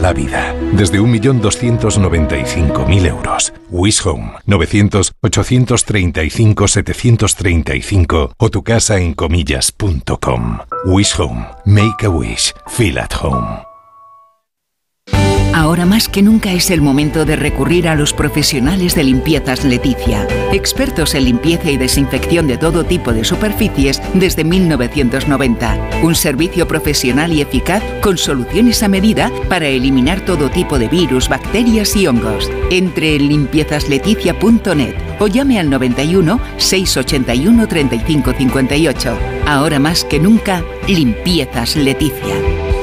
la vida. Desde 1.295.000 euros. Wish Home. 900-835-735 o tucasa en comillas.com. Wish Home. Make a wish. Feel at home. Ahora más que nunca es el momento de recurrir a los profesionales de Limpiezas Leticia, expertos en limpieza y desinfección de todo tipo de superficies desde 1990. Un servicio profesional y eficaz con soluciones a medida para eliminar todo tipo de virus, bacterias y hongos. Entre en limpiezasLeticia.net o llame al 91 681 35 58. Ahora más que nunca, Limpiezas Leticia.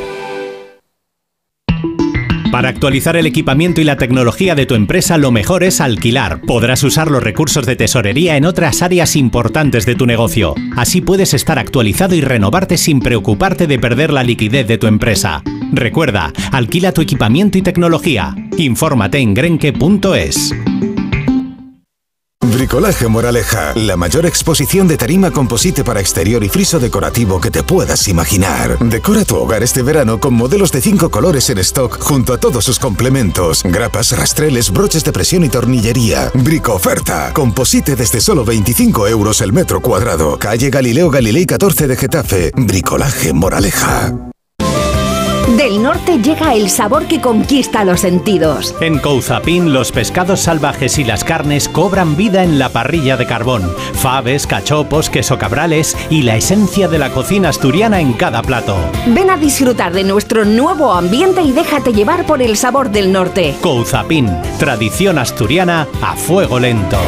Para actualizar el equipamiento y la tecnología de tu empresa, lo mejor es alquilar. Podrás usar los recursos de tesorería en otras áreas importantes de tu negocio. Así puedes estar actualizado y renovarte sin preocuparte de perder la liquidez de tu empresa. Recuerda, alquila tu equipamiento y tecnología. Infórmate en grenke.es. Bricolaje Moraleja, la mayor exposición de tarima composite para exterior y friso decorativo que te puedas imaginar. Decora tu hogar este verano con modelos de 5 colores en stock junto a todos sus complementos, grapas, rastreles, broches de presión y tornillería. Brico oferta, composite desde solo 25 euros el metro cuadrado. Calle Galileo Galilei 14 de Getafe. Bricolaje Moraleja. Del norte llega el sabor que conquista los sentidos. En Couzapin, los pescados salvajes y las carnes cobran vida en la parrilla de carbón. Faves, cachopos, queso cabrales y la esencia de la cocina asturiana en cada plato. Ven a disfrutar de nuestro nuevo ambiente y déjate llevar por el sabor del norte. Couzapin, tradición asturiana a fuego lento.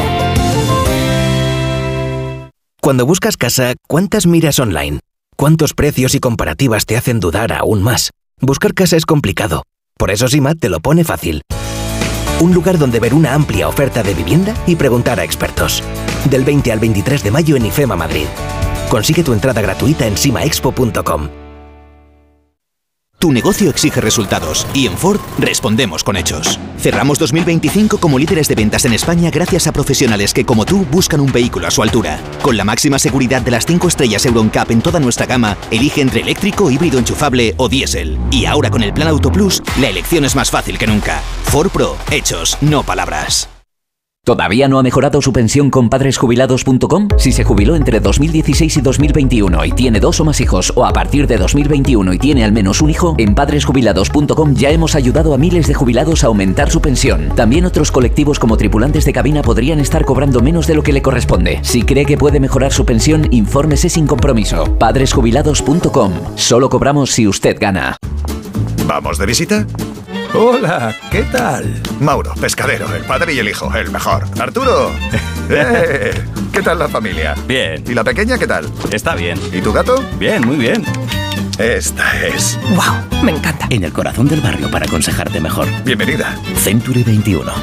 Cuando buscas casa, ¿cuántas miras online? ¿Cuántos precios y comparativas te hacen dudar aún más? Buscar casa es complicado. Por eso Simat te lo pone fácil. Un lugar donde ver una amplia oferta de vivienda y preguntar a expertos. Del 20 al 23 de mayo en IFEMA Madrid. Consigue tu entrada gratuita en simaexpo.com. Tu negocio exige resultados y en Ford respondemos con hechos. Cerramos 2025 como líderes de ventas en España gracias a profesionales que, como tú, buscan un vehículo a su altura. Con la máxima seguridad de las 5 estrellas Euro NCAP en toda nuestra gama, elige entre eléctrico, híbrido enchufable o diésel. Y ahora con el Plan Auto Plus, la elección es más fácil que nunca. Ford Pro, hechos, no palabras. ¿Todavía no ha mejorado su pensión con padresjubilados.com? Si se jubiló entre 2016 y 2021 y tiene 2 o más hijos, o a partir de 2021 y tiene al menos un hijo, en padresjubilados.com ya hemos ayudado a miles de jubilados a aumentar su pensión. También otros colectivos como tripulantes de cabina podrían estar cobrando menos de lo que le corresponde. Si cree que puede mejorar su pensión, infórmese sin compromiso. Padresjubilados.com. Solo cobramos si usted gana. ¿Vamos de visita? Hola, ¿qué tal? Mauro, pescadero, el padre y el hijo, el mejor. Arturo, ¿qué tal la familia? Bien. ¿Y la pequeña qué tal? Está bien. ¿Y tu gato? Bien, muy bien. Esta es... ¡Wow! Me encanta. En el corazón del barrio para aconsejarte mejor. Bienvenida. Century 21.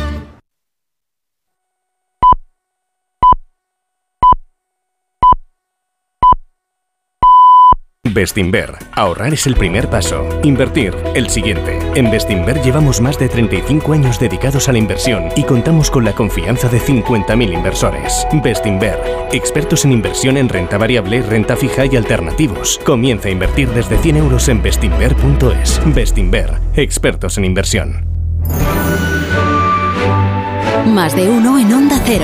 Bestinver. Ahorrar es el primer paso. Invertir, el siguiente. En Bestinver llevamos más de 35 años dedicados a la inversión y contamos con la confianza de 50.000 inversores. Bestinver. Expertos en inversión en renta variable, renta fija y alternativos. Comienza a invertir desde 100 euros en bestinver.es. Bestinver. Expertos en inversión. Más de uno en Onda Cero.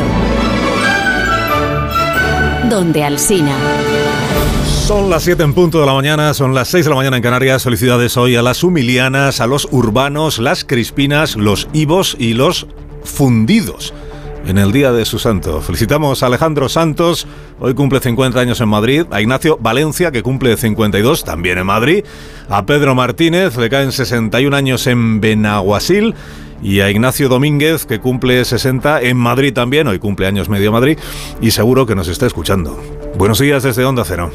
Donde Alsina. Son las 7 en punto de la mañana, son las 6 de la mañana en Canarias. Felicidades hoy a las humilianas, a los urbanos, las crispinas, los ibos y los fundidos en el día de su santo. Felicitamos a Alejandro Santos, hoy cumple 50 años en Madrid, a Ignacio Valencia, que cumple 52, también en Madrid, a Pedro Martínez, le caen 61 años en Benaguasil, y a Ignacio Domínguez, que cumple 60 en Madrid también, hoy cumple años medio Madrid, y seguro que nos está escuchando. Buenos días desde Onda Cero.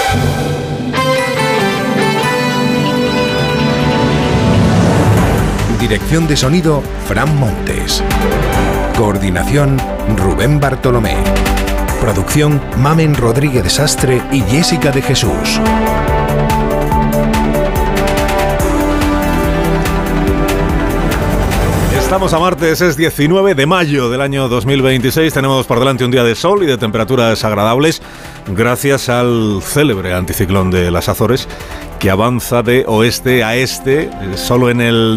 Dirección de sonido, Fran Montes. Coordinación, Rubén Bartolomé. Producción, Mamen Rodríguez de Sastre y Jessica de Jesús. Estamos a martes, es 19 de mayo del año 2026. Tenemos por delante un día de sol y de temperaturas agradables gracias al célebre anticiclón de las Azores que avanza de oeste a este. Solo en el